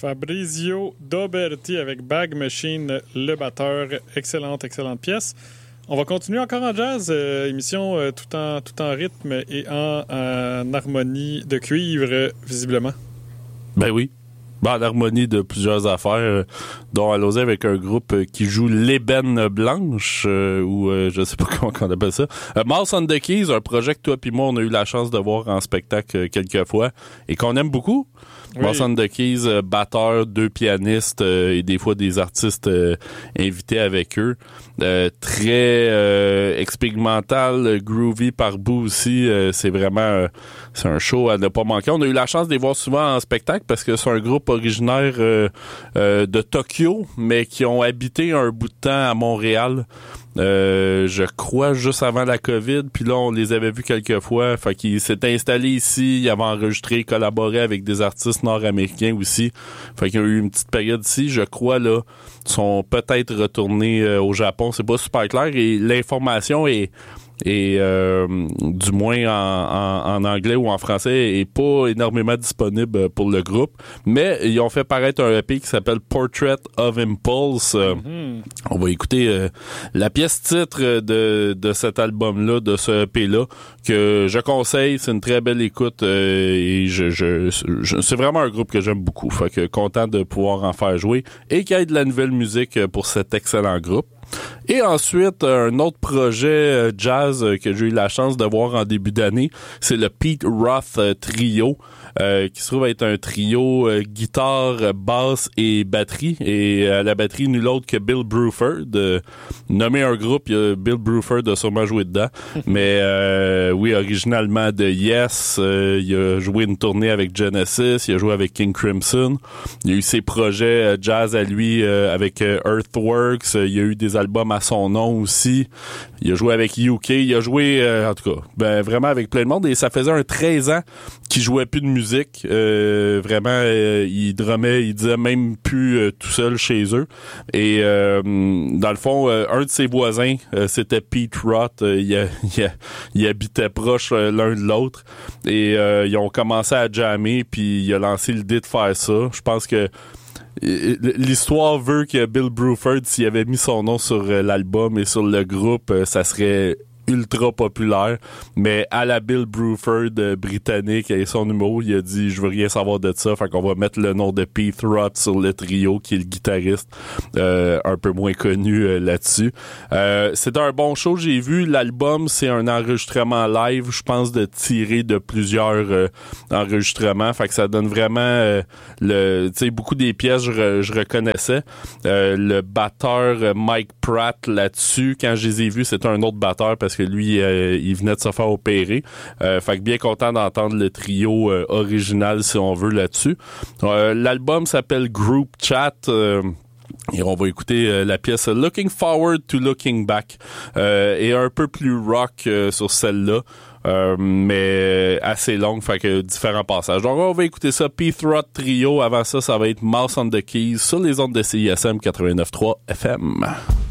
Fabrizio Doberti avec Bag Machine, le batteur. Excellente pièce. On va continuer encore en jazz, émission tout en rythme et en harmonie de cuivre, visiblement. Ben oui. En harmonie de plusieurs affaires, dont à l'osé avec un groupe qui joue l'ébène blanche, ou je sais pas comment on appelle ça. Mouse on the Keys, un projet que toi puis moi on a eu la chance de voir en spectacle quelques fois et qu'on aime beaucoup. Oui. Mouse on the Keys, batteur, 2 pianistes et des fois des artistes invités avec eux. Très expérimental, groovy par bout aussi. C'est vraiment c'est un show à ne pas manquer. On a eu la chance de les voir souvent en spectacle parce que c'est un groupe originaire de Tokyo, mais qui ont habité un bout de temps à Montréal. Je crois juste avant la COVID, puis là on les avait vus quelques fois, fait qu'ils s'étaient installés ici, ils avaient enregistré, collaboré avec des artistes nord-américains aussi, fait qu'ils ont eu une petite période ici, je crois là, sont peut-être retournés au Japon, c'est pas super clair, et l'information est du moins en anglais ou en français est pas énormément disponible pour le groupe, mais ils ont fait paraître un EP qui s'appelle Portrait of Impulse. On va écouter la pièce titre de cet album-là, de ce EP-là, que je conseille. C'est une très belle écoute et c'est vraiment un groupe que j'aime beaucoup. Fait que content de pouvoir en faire jouer et qu'il y ait de la nouvelle musique pour cet excellent groupe. Et ensuite, un autre projet jazz que j'ai eu la chance de voir en début d'année, c'est le Pete Roth Trio, qui se trouve être un trio guitare, basse et batterie. Et à la batterie, nul autre que Bill Bruford. Nommer un groupe, il y a Bill Bruford a sûrement joué dedans. Mais oui, originalement de Yes, il a joué une tournée avec Genesis, il a joué avec King Crimson. Il y a eu ses projets jazz à lui avec Earthworks, il y a eu des albums à son nom aussi. Il a joué avec UK, il a joué en tout cas, vraiment avec plein de monde, et ça faisait un 13 ans qu'il jouait plus de musique. Vraiment, il drummait, il disait même plus tout seul chez eux. Et dans le fond, un de ses voisins, c'était Pete Roth. Il habitait proche l'un de l'autre. Et ils ont commencé à jammer, puis il a lancé l'idée de faire ça. Je pense que l'histoire veut que Bill Bruford, s'il avait mis son nom sur l'album et sur le groupe, ça serait ultra populaire, mais à la Bill Bruford britannique et son numéro, il a dit je veux rien savoir de ça, fait qu'on va mettre le nom de Pete Roth sur le trio, qui est le guitariste un peu moins connu là-dessus. C'est un bon show, j'ai vu l'album, c'est un enregistrement live, je pense de tirer de plusieurs enregistrements, fait que ça donne vraiment tu sais, beaucoup des pièces je reconnaissais. Le batteur Mike Pratt là-dessus, quand je les ai vus, c'était un autre batteur parce que lui, il venait de se faire opérer. Fait que bien content d'entendre le trio original, si on veut, là-dessus. L'album s'appelle Group Chat. Et on va écouter la pièce Looking Forward to Looking Back. Et un peu plus rock sur celle-là. Mais assez longue, fait que différents passages. Donc on va écouter ça, Pete Roth Trio. Avant ça, ça va être Mouse on the Keys sur les ondes de CISM 89.3 FM.